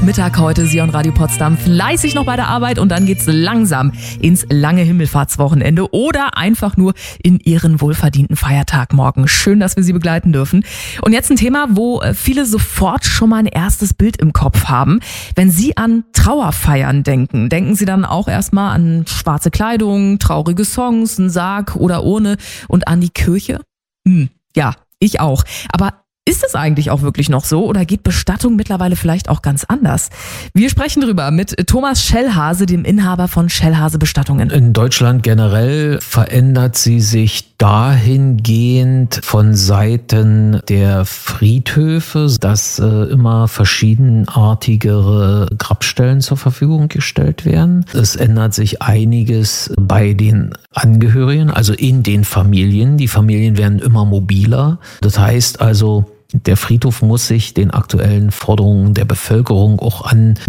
Mittag heute, Sie on Radio Potsdam, fleißig noch bei der Arbeit und dann geht's langsam ins lange Himmelfahrtswochenende oder einfach nur in Ihren wohlverdienten Feiertag morgen. Schön, dass wir Sie begleiten dürfen. Und jetzt ein Thema, wo viele sofort schon mal ein erstes Bild im Kopf haben. Wenn Sie an Trauerfeiern denken, denken Sie dann auch erstmal an schwarze Kleidung, traurige Songs, einen Sarg oder Urne und an die Kirche? Ja, ich auch. Aber ist es eigentlich auch wirklich noch so oder geht Bestattung mittlerweile vielleicht auch ganz anders? Wir sprechen drüber mit Thomas Schellhase, dem Inhaber von Schellhase Bestattungen. In Deutschland generell verändert sie sich dahingehend von Seiten der Friedhöfe, dass immer verschiedenartigere Grabstellen zur Verfügung gestellt werden. Es ändert sich einiges bei den Angehörigen, also in den Familien. Die Familien werden immer mobiler. Das heißt also, der Friedhof muss sich den aktuellen Forderungen der Bevölkerung auch